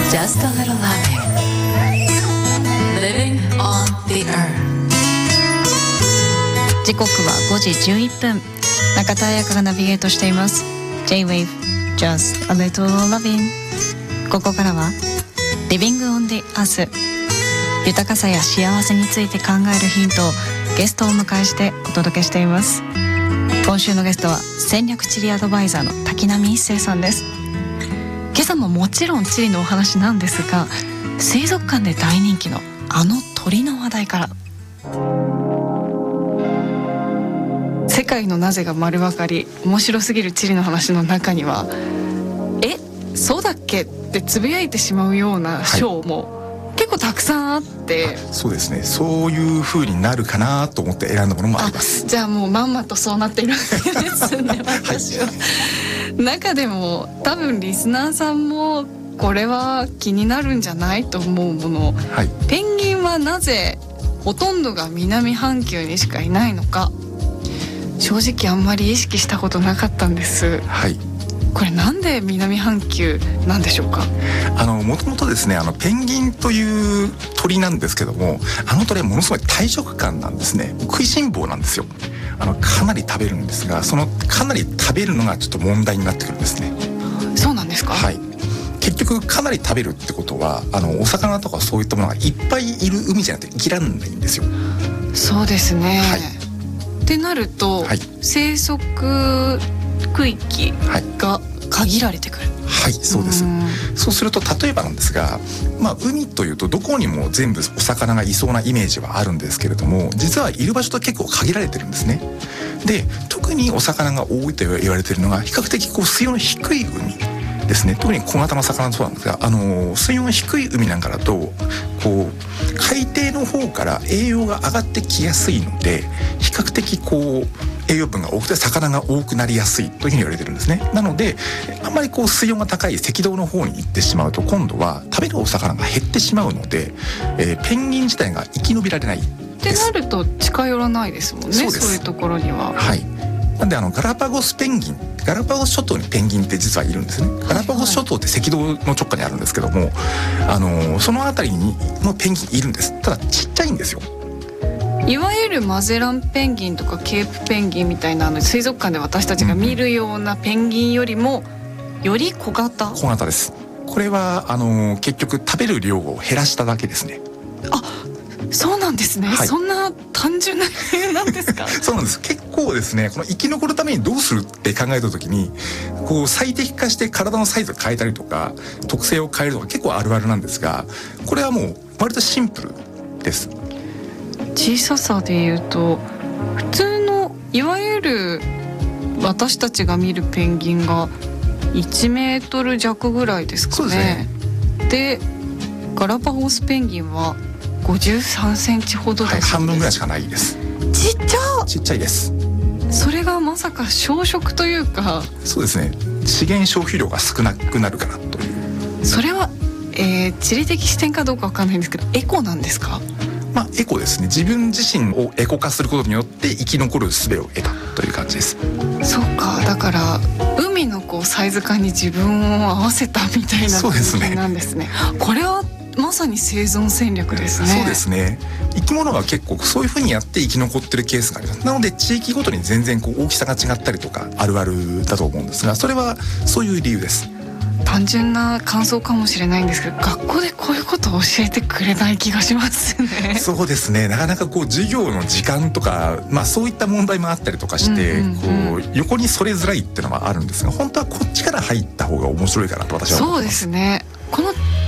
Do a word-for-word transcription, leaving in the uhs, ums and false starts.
Just a little loving. Living on the earth. 時刻はごじじゅういっぷん。中田彩香がナビゲートしています。J-Wave Just a little loving。ここからは Living on the earth。豊かさや幸せについて考えるヒントをゲストをお迎えしてお届けしています。今週のゲストは戦略地理アドバイザーの滝波一生さんです。今朝ももちろん地理のお話なんですが、水族館で大人気のあの鳥の話題から。世界のなぜが丸分かり、面白すぎる地理の話の中には、え、そうだっけってつぶやいてしまうような章も結構たくさんあって、はい、 そうですね、そういう風になるかなと思って選んだものもあります。 じゃあもうまんまとそうなっているわけですね私は、はい、中でも多分リスナーさんもこれは気になるんじゃないと思うもの、はい、ペンギンはなぜほとんどが南半球にしかいないのか、正直あんまり意識したことなかったんです。はい。これなんで南半球なんでしょうか。 あのもともとですね、あのペンギンという鳥なんですけども、あの鳥はものすごい大食漢なんですね。食いしん坊なんですよ。あのかなり食べるんですが、そのかなり食べるのがちょっと問題になってくるんですね。 そうなんですか。はい。 結局かなり食べるってことは、あのお魚とかそういったものがいっぱいいる海じゃなくて生きらんないんですよ。 そうですね。はい。ってなると、はい、生息区域が限られてくる。 はい、そうです。そうすると例えばなんですが、まあ、海というとどこにも全部お魚がいそうなイメージはあるんですけれども、実はいる場所と結構限られてるんですね。で、特にお魚が多いと言われているのが比較的こう水温の低い海ですね。特に小型の魚もそうなんですが、あの水温が低い海なんかだとこう海底の方から栄養が上がってきやすいので、比較的こう栄養分が多くて魚が多くなりやすいというふうに言われてるんですね。なのであまりこう水温が高い赤道の方に行ってしまうと、今度は食べるお魚が減ってしまうので、えー、ペンギン自体が生き延びられないです。 ってなると近寄らないですもんね。そうです。そういうところには。はい。 なんであのガラパゴスペンギン、ガラパゴス諸島にペンギンって実はいるんですね。ガラパゴス諸島って赤道の直下にあるんですけども、あのその辺りにもペンギンいるんです。ただちっちゃいんですよ。 いわゆるマゼランペンギンとかケープペンギンみたいな、あの水族館で私たちが見るようなペンギンよりもより小型。 小型です。これはあの結局食べる量を減らしただけですね。 あ、そうなんですね。はい、そんな単純な理由なんですか。 そうなんです。結構ですね、この生き残るためにどうするって考えた時に、こう最適化して体のサイズを変えたりとか特性を変えるとか結構あるあるなんですが、これはもう割とシンプルです。 小ささでいうと普通のいわゆる私たちが見るペンギンがいちメートル弱ぐらいですかね。そうですね。でガラパゴスペンギンはごじゅうさんセンチほどだそうです。はい、半分ぐらいしかないです。 ちっちゃちっちゃいです。 それがまさか小食というか。 そうですね、資源消費量が少なくなるからという。 それは、えー、地理的視点かどうかわかんないんですけど、エコなんですか。 まあ、エコですね。自分自身をエコ化することによって生き残る術を得たという感じです。 そうか、だから海のこうサイズ感に自分を合わせたみたいな感じなんですね。これはまさに生存戦略ですね。 そうですね。生き物が結構そういう風にやって生き残ってるケースがあります。なので地域ごとに全然こう大きさが違ったりとかあるあるだと思うんですが、それはそういう理由です。 単純な感想かもしれないんですけど、学校でこういうことを教えてくれない気がしますね。 そうですね。なかなかこう授業の時間とか、まあそういった問題もあったりとかして、うんうんうん、こう横にそれづらいっていうのはあるんですが、本当はこっちから入った方が面白いかなと私は思ってます。 そうですね。